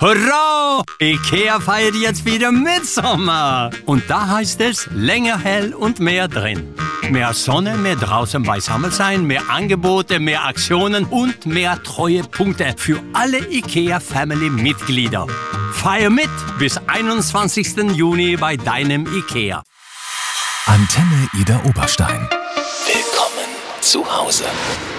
Hurra! IKEA feiert jetzt wieder Mitsommer. Und da heißt es länger hell und mehr drin. Mehr Sonne, mehr draußen beisammen sein, mehr Angebote, mehr Aktionen und mehr Treuepunkte für alle IKEA-Family-Mitglieder. Feier mit bis 21. Juni bei deinem IKEA. Antenne Ida Oberstein. Willkommen zu Hause.